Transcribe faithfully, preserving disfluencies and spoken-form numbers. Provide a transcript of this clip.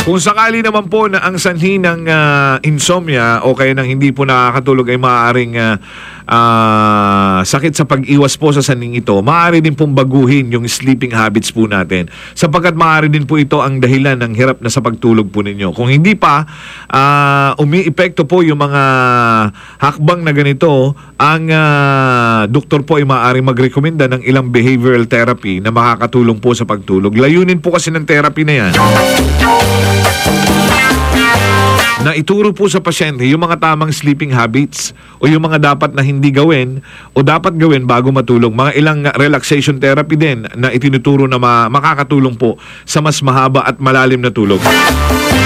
Kung sakali naman po na ang sanhi ng ah, insomnia o kaya ng hindi po nakakatulog ay maaaring ah, ah, sakit sa pag-iwas po sa saning ito, maaari din pong baguhin yung sleeping habits po natin. Sapagkat maaari din po ito ang dahilan ng hirap na sa pagtulog po ninyo. Kung hindi pa, ah, umi-epekto po yung mga hakbang na ganito, ang ah, doktor po ay maaaring magrekomenda ng ilang behavioral therapy na makakatulong po sa pagtulog. Layunin po kasi ng therapy na yan na ituro po sa pasyente yung mga tamang sleeping habits o yung mga dapat na hindi gawin o dapat gawin bago matulog. Mga ilang relaxation therapy din na itinuturo na ma- makakatulong po sa mas mahaba at malalim na tulog.